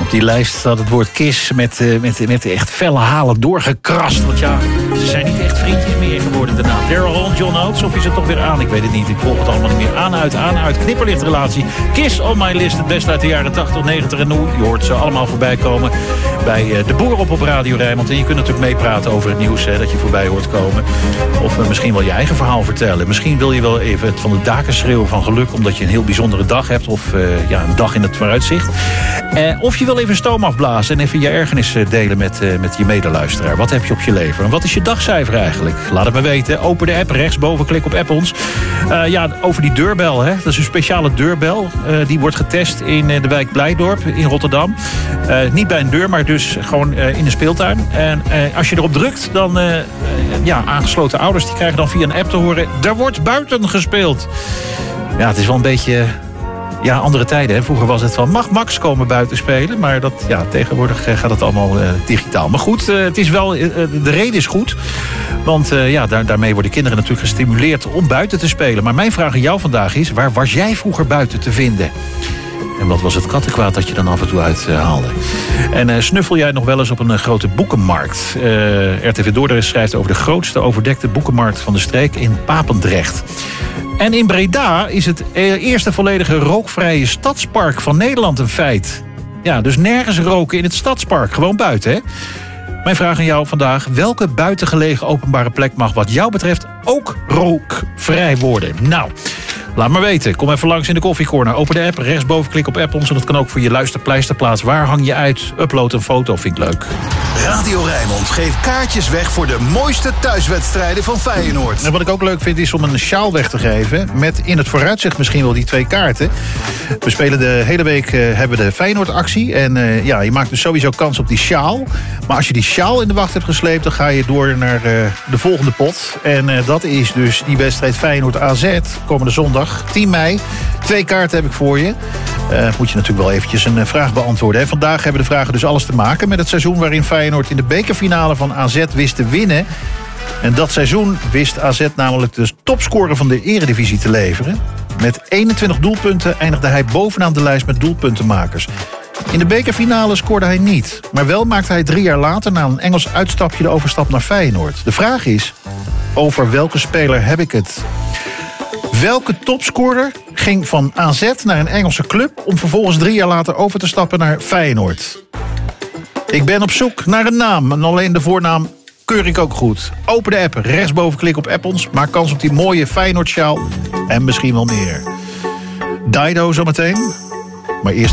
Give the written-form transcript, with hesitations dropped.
Op die lijst staat het woord KISS met echt felle halen doorgekrast. Want ja, ze zijn niet echt vriendjes meer geworden daarna. Daryl Hall, John Oates, of is het toch weer aan? Ik weet het niet. Ik volg het allemaal niet meer. Aan, uit. Knipperlichtrelatie. KISS on my list. Het beste uit de jaren 80, 90 en nu. Je hoort ze allemaal voorbij komen bij De Boer op Radio Rijnmond. En je kunt natuurlijk meepraten over het nieuws dat je voorbij hoort komen. Of misschien wel je eigen verhaal vertellen. Misschien wil je wel even het van de daken schreeuwen van geluk, omdat je een heel bijzondere dag hebt. Of een dag in het vooruitzicht. Of je wil even stoom afblazen en even je ergernis delen met je medeluisteraar. Wat heb je op je lever? En wat is je dagcijfer eigenlijk? Laat het me weten. Open de app, rechtsboven, klik op app ons. Over die deurbel. Hè? Dat is een speciale deurbel. Die wordt getest in de wijk Blijdorp in Rotterdam. Niet bij een deur, maar dus gewoon in de speeltuin. En als je erop drukt, dan aangesloten ouders die krijgen dan via een app te horen: er wordt buiten gespeeld. Ja, het is wel een beetje andere tijden. Hè. Vroeger was het van, mag Max komen buiten spelen? Maar tegenwoordig gaat het allemaal digitaal. Maar goed, het is wel, de reden is goed. Want daarmee worden kinderen natuurlijk gestimuleerd om buiten te spelen. Maar mijn vraag aan jou vandaag is: waar was jij vroeger buiten te vinden? En wat was het kattenkwaad dat je dan af en toe uithaalde? En snuffel jij nog wel eens op een grote boekenmarkt? RTV Dordrecht schrijft over de grootste overdekte boekenmarkt van de streek in Papendrecht. En in Breda is het eerste volledige rookvrije stadspark van Nederland een feit. Ja, dus nergens roken in het stadspark. Gewoon buiten, hè? Mijn vraag aan jou vandaag: welke buitengelegen openbare plek mag wat jou betreft ook rookvrij worden? Nou, laat maar weten. Kom even langs in de koffiecorner. Open de app, rechtsboven klik op app ons. En dat kan ook voor je luisterpleisterplaats. Waar hang je uit? Upload een foto, vind ik leuk. Radio Rijnmond geeft kaartjes weg voor de mooiste thuiswedstrijden van Feyenoord. En wat ik ook leuk vind is om een sjaal weg te geven. Met in het vooruitzicht misschien wel die 2 kaarten. We spelen de hele week hebben we de Feyenoord-actie. En je maakt dus sowieso kans op die sjaal. Maar als je die sjaal in de wacht hebt gesleept, dan ga je door naar de volgende pot. En dat is dus die wedstrijd Feyenoord-AZ. Komende zondag, 10 mei. 2 kaarten heb ik voor je. Moet je natuurlijk wel eventjes een vraag beantwoorden. Hè. Vandaag hebben de vragen dus alles te maken met het seizoen waarin Feyenoord in de bekerfinale van AZ wist te winnen. En dat seizoen wist AZ namelijk de topscorer van de Eredivisie te leveren. Met 21 doelpunten eindigde hij bovenaan de lijst met doelpuntenmakers. In de bekerfinale scoorde hij niet. Maar wel maakte hij 3 jaar later na een Engels uitstapje de overstap naar Feyenoord. De vraag is: over welke speler heb ik het? Welke topscorer ging van AZ naar een Engelse club om vervolgens 3 jaar later over te stappen naar Feyenoord? Ik ben op zoek naar een naam en alleen de voornaam keur ik ook goed. Open de app, rechtsboven klik op app ons. Maak kans op die mooie Feyenoord-sjaal en misschien wel meer. Dido zometeen. Maar eerst